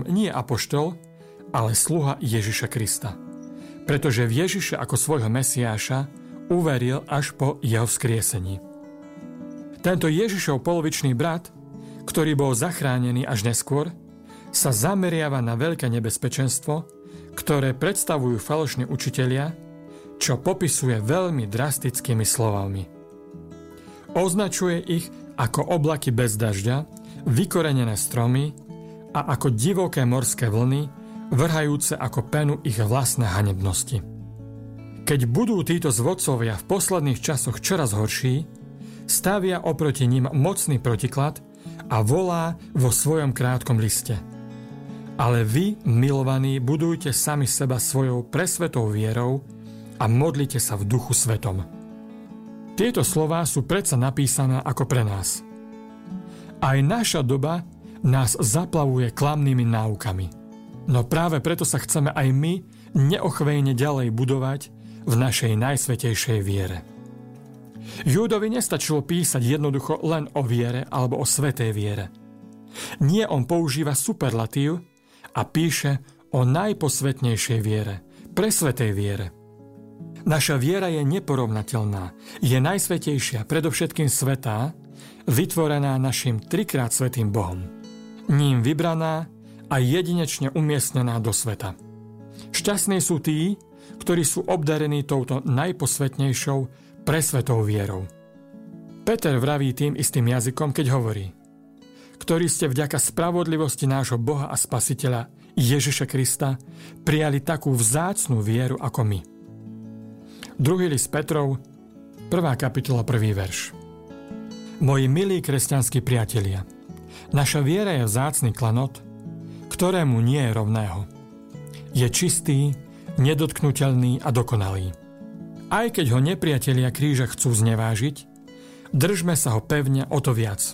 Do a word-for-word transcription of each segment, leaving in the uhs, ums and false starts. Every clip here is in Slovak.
som nie apoštol, ale sluha Ježiša Krista. Pretože v Ježiša ako svojho Mesiáša uveril až po jeho vzkriesení. Tento Ježišov polovičný brat, ktorý bol zachránený až neskôr, sa zameriava na veľké nebezpečenstvo, ktoré predstavujú falošní učitelia, čo popisuje veľmi drastickými slovami. Označuje ich ako oblaky bez dažďa, vykorenené stromy a ako divoké morské vlny, vrhajúce ako penu ich vlastné hanebnosti. Keď budú títo zvodcovia v posledných časoch čoraz horší, stavia oproti ním mocný protiklad a volá vo svojom krátkom liste: Ale vy, milovaní, budujte sami seba svojou presvetou vierou a modlite sa v duchu svetom. Tieto slová sú predsa napísané ako pre nás. Aj naša doba nás zaplavuje klamnými náukami. No práve preto sa chceme aj my neochvejne ďalej budovať v našej najsvätejšej viere. Júdovi nestačilo písať jednoducho len o viere alebo o svätej viere. Nie, on používa superlatív a píše o najposvetnejšej viere, presvätej viere. Naša viera je neporovnateľná, je najsvätejšia, predovšetkým svätá, vytvorená našim trikrát svätým Bohom. Ním vybraná a jedinečne umiestnená do sveta. Šťastní sú tí, ktorí sú obdarení touto najposvetnejšou presvätou vierou. Peter vraví tým istým jazykom, keď hovorí: ktorí ste vďaka spravodlivosti nášho Boha a Spasiteľa Ježiša Krista prijali takú vzácnu vieru ako my. Druhý list Petrov, prvá kapitola, prvý verš. Moji milí kresťanskí priatelia, naša viera je vzácny klanot, ktorému nie je rovného. Je čistý, nedotknuteľný a dokonalý. Aj keď ho nepriatelia kríža chcú znevážiť, držme sa ho pevne o to viac.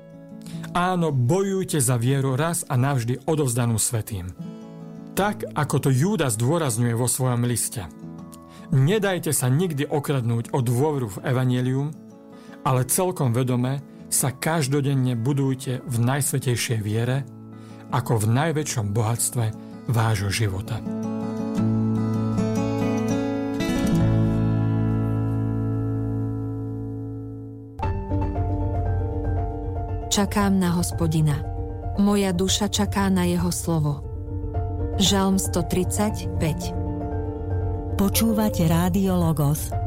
Áno, bojujte za vieru raz a navždy odovzdanú svätým. Tak, ako to Júda zdôrazňuje vo svojom liste. Nedajte sa nikdy okradnúť o dôveru v evanjelium, ale celkom vedome sa každodenne budujte v najsvätejšej viere, ako v najväčšom bohatstve vášho života. Čakám na Hospodina. Moja duša čaká na jeho slovo. Žalm stotridsaťpäť. Počúvate Rádio Logos,